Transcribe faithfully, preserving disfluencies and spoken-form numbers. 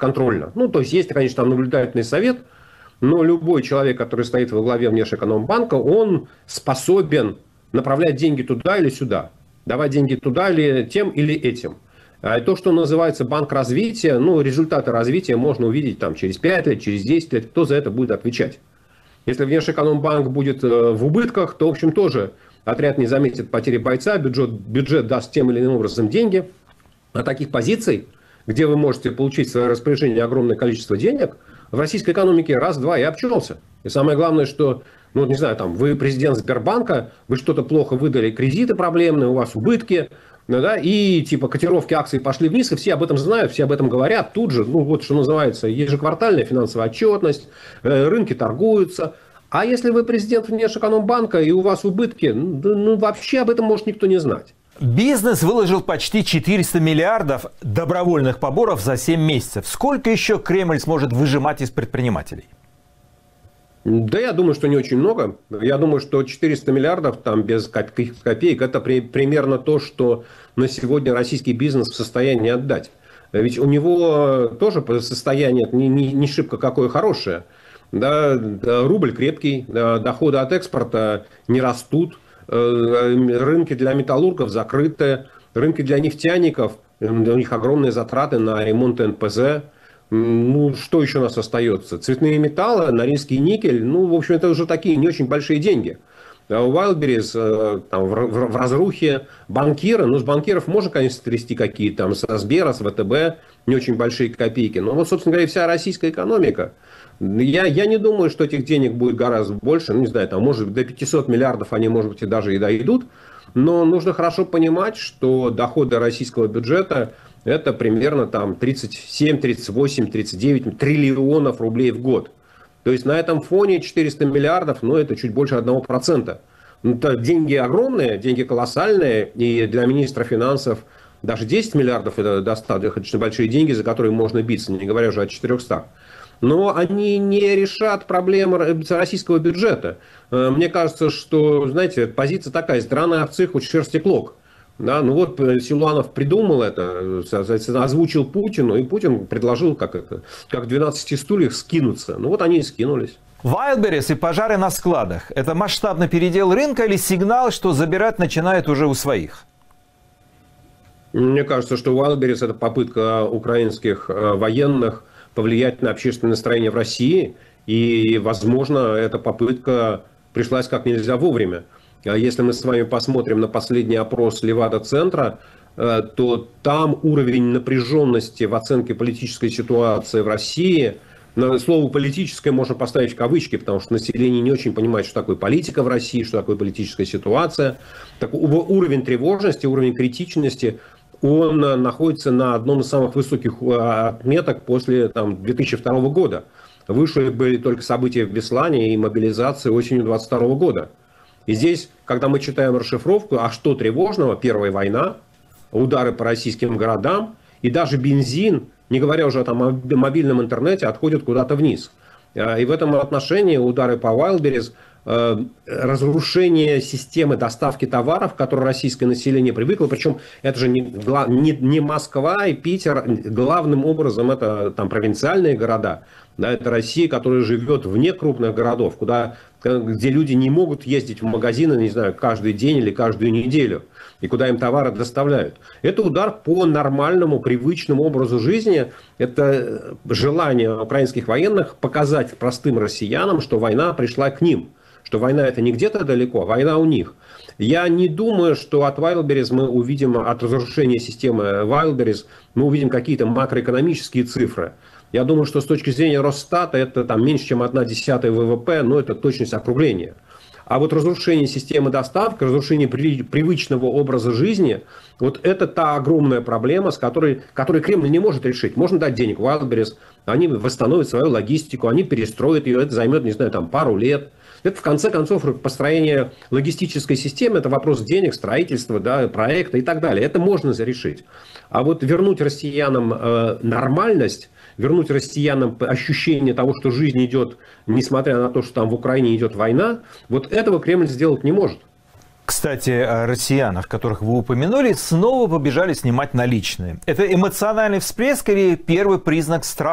подконтрольно. Ну, то есть, есть, конечно, там наблюдательный совет, но любой человек, который стоит во главе Внешэкономбанка, он способен направлять деньги туда или сюда, давать деньги туда или тем или этим. А то, что называется банк развития, ну, результаты развития можно увидеть там через пять лет, через десять лет, кто за это будет отвечать. Если Внешэкономбанк будет в убытках, то, в общем, тоже отряд не заметит потери бойца, бюджет, бюджет даст тем или иным образом деньги. А таких позиций, где вы можете получить в свое распоряжение огромное количество денег, в российской экономике раз-два и обчелся. И самое главное, что, ну, не знаю, там, вы президент Сбербанка, вы что-то плохо выдали, кредиты проблемные, у вас убытки, ну, да, и типа котировки акций пошли вниз, и все об этом знают, все об этом говорят тут же. Ну, вот что называется ежеквартальная финансовая отчетность, э, рынки торгуются. А если вы президент Внешэкономбанка и у вас убытки, ну, ну, вообще об этом может никто не знать. Бизнес выложил почти четыреста миллиардов добровольных поборов за семь месяцев. Сколько еще Кремль сможет выжимать из предпринимателей? Да, я думаю, что не очень много. Я думаю, что четыреста миллиардов там без копеек, это при, примерно то, что на сегодня российский бизнес в состоянии отдать. Ведь у него тоже состояние не, не, не шибко какое хорошее. Да, рубль крепкий, да, доходы от экспорта не растут, рынки для металлургов закрыты, рынки для нефтяников, у них огромные затраты на ремонт эн пэ зэ. Ну, что еще у нас остается? Цветные металлы, Норильский никель, ну, в общем, это уже такие не очень большие деньги. А у Wildberries там, в, в, в разрухе, банкиры, ну, с банкиров можно, конечно, трясти какие-то, там, со Сбера, с вэ тэ бэ, не очень большие копейки. Но вот, собственно говоря, вся российская экономика. Я, я не думаю, что этих денег будет гораздо больше, ну, не знаю, там, может быть, до пятисот миллиардов они, может быть, и даже и дойдут. Но нужно хорошо понимать, что доходы российского бюджета это примерно там тридцать семь, тридцать восемь, тридцать девять триллионов рублей в год. То есть на этом фоне четыреста миллиардов, ну это чуть больше одного процента. Ну, деньги огромные, деньги колоссальные. И для министра финансов даже десять миллиардов это достаточно большие деньги, за которые можно биться, не говоря уже о четырехстах. Но они не решат проблемы российского бюджета. Мне кажется, что, знаете, позиция такая: из драной овцы хоть шерсти клок. Да, ну вот Силуанов придумал это, озвучил Путину, и Путин предложил, как это, как в двенадцати стульях, скинуться. Ну вот они и скинулись. Wildberries и пожары на складах – это масштабный передел рынка или сигнал, что забирать начинают уже у своих? Мне кажется, что Wildberries – это попытка украинских военных повлиять на общественное настроение в России. И, возможно, эта попытка пришлась как нельзя вовремя. Если мы с вами посмотрим на последний опрос Левада-центра, то там уровень напряженности в оценке политической ситуации в России, слово «политическое» можно поставить в кавычки, потому что население не очень понимает, что такое политика в России, что такое политическая ситуация. Так, уровень тревожности, уровень критичности, он находится на одном из самых высоких отметок после там, две тысячи второго года. Выше были только события в Беслане и мобилизация осенью двадцать второго года. И здесь, когда мы читаем расшифровку, а что тревожного? Первая война, удары по российским городам, и даже бензин, не говоря уже о мобильном интернете, отходят куда-то вниз. И в этом отношении удары по Wildberries, разрушение системы доставки товаров, к которой российское население привыкло, причем это же не, не, не Москва и Питер, главным образом это там провинциальные города, да, это Россия, которая живет вне крупных городов, куда, где люди не могут ездить в магазины, не знаю, каждый день или каждую неделю, и куда им товары доставляют. Это удар по нормальному, привычному образу жизни. Это желание украинских военных показать простым россиянам, что война пришла к ним, что война это не где-то далеко, война у них. Я не думаю, что от Wildberries мы увидим, от разрушения системы Wildberries, мы увидим какие-то макроэкономические цифры. Я думаю, что с точки зрения Росстата это там меньше, чем одна десятая вэ вэ пэ, но это точность округления. А вот разрушение системы доставки, разрушение привычного образа жизни, вот это та огромная проблема, с которой, которой Кремль не может решить. Можно дать денег Wildberries, они восстановят свою логистику, они перестроят ее, это займет, не знаю, там пару лет. Это, в конце концов, построение логистической системы, это вопрос денег, строительства, да, проекта и так далее. Это можно решить. А вот вернуть россиянам э, нормальность, вернуть россиянам ощущение того, что жизнь идет, несмотря на то, что там в Украине идет война, вот этого Кремль сделать не может. Кстати, россиянах, которых вы упомянули, снова побежали снимать наличные. Это эмоциональный всплеск или первый признак страха?